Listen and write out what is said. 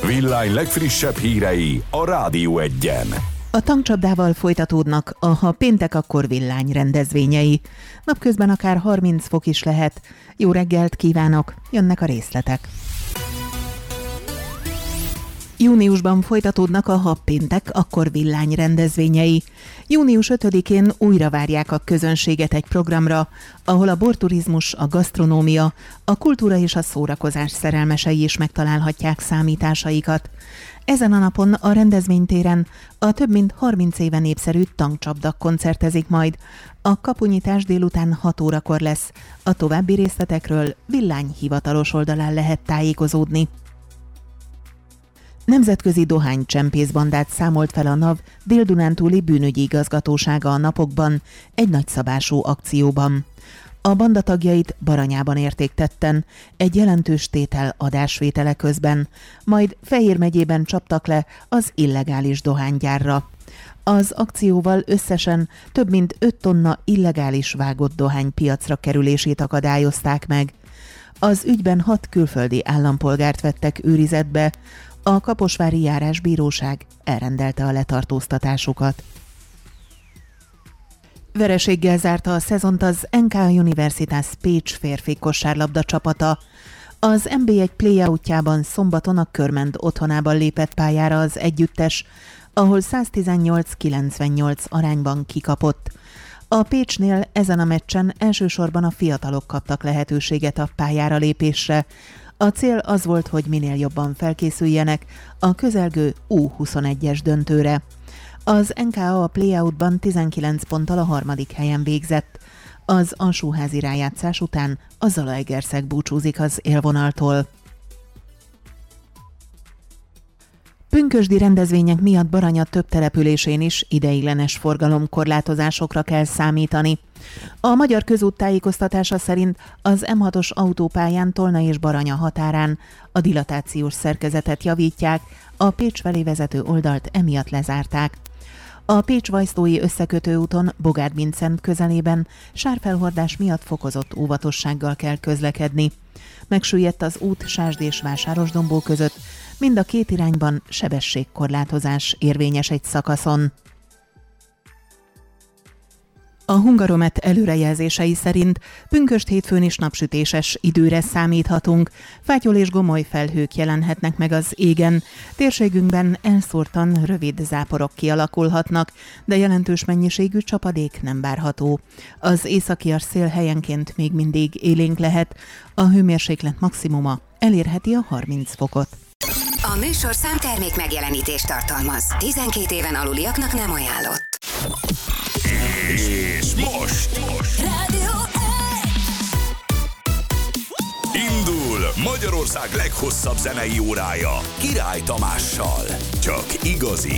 Villány legfrissebb hírei a Rádió Egyen. A tankcsapdával folytatódnak a Ha péntek, akkor villány rendezvényei. Napközben akár 30 fok is lehet. Jó reggelt kívánok, jönnek a részletek. Júniusban folytatódnak a Ha péntek, akkor villány rendezvényei. Június 5-én újra várják a közönséget egy programra, ahol a borturizmus, a gasztronómia, a kultúra és a szórakozás szerelmesei is megtalálhatják számításaikat. Ezen a napon a rendezvénytéren a több mint 30 éve népszerű Tankcsapda koncertezik majd. A kapunyítás délután 6 órakor lesz. A további részletekről Villány hivatalos oldalán lehet tájékozódni. Nemzetközi dohánycsempészbandát számolt fel a NAV Dél-Dunántúli bűnügyi igazgatósága a napokban egy nagyszabású akcióban. A banda tagjait Baranyában érték tetten egy jelentős tétel adásvétele közben, majd Fejér megyében csaptak le az illegális dohánygyárra. Az akcióval összesen több mint 5 tonna illegális vágott dohány piacra kerülését akadályozták meg. Az ügyben 6 külföldi állampolgárt vettek őrizetbe, a Kaposvári Járásbíróság elrendelte a letartóztatásukat. Vereséggel zárta a szezont az NK Universitas Pécs férfi kosárlabda csapata. Az NB1 playoutjában szombaton a Körmend otthonában lépett pályára az együttes, ahol 118-98 arányban kikapott. A Pécsnél ezen a meccsen elsősorban a fiatalok kaptak lehetőséget a pályára lépésre. A cél az volt, hogy minél jobban felkészüljenek a közelgő U21-es döntőre. Az NKA a playoutban 19 ponttal a 3. helyen végzett. Az alsóházi rájátszás után a Zalaegerszeg búcsúzik az élvonaltól. Pünkösdi rendezvények miatt Baranya több településén is ideiglenes forgalomkorlátozásokra kell számítani. A Magyar Közút tájékoztatása szerint az M6-os autópályán Tolna és Baranya határán a dilatációs szerkezetet javítják, a Pécs felé vezető oldalt emiatt lezárták. A Pécs-Vajsztói összekötő úton Bogárd-Vincent közelében sárfelhordás miatt fokozott óvatossággal kell közlekedni. Megsüllyedt az út Sásd és Vásárosdombó között, mind a két irányban sebességkorlátozás érvényes egy szakaszon. A Hungaromet előrejelzései szerint pünkösd hétfőn is napsütéses időre számíthatunk. Fátyol és gomoly felhők jelenhetnek meg az égen. Térségünkben elszórtan rövid záporok kialakulhatnak, de jelentős mennyiségű csapadék nem várható. Az északias szél helyenként még mindig élénk lehet, a hőmérséklet maximuma elérheti a 30 fokot. A műsorszám termék megjelenítést tartalmaz. 12 éven aluliaknak nem ajánlott. És most Rádió indul Magyarország leghosszabb zenei órája Király Tamással. Csak igazi